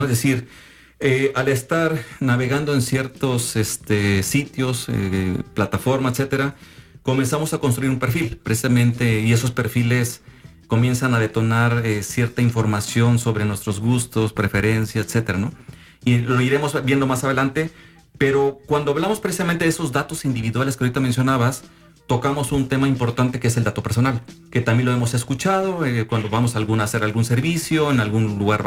Es decir, al estar navegando en ciertos sitios, plataformas, etcétera, comenzamos a construir un perfil, precisamente, y esos perfiles comienzan a detonar cierta información sobre nuestros gustos, preferencias, etcétera, ¿no? Y lo iremos viendo más adelante, pero cuando hablamos precisamente de esos datos individuales que ahorita mencionabas, tocamos un tema importante que es el dato personal, que también lo hemos escuchado cuando vamos a hacer algún servicio, en algún lugar